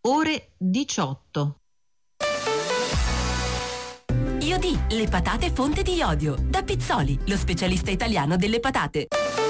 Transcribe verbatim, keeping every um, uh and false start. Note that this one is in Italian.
ore diciotto. Iodì, le patate fonte di iodio. Da Pizzoli, lo specialista italiano delle patate.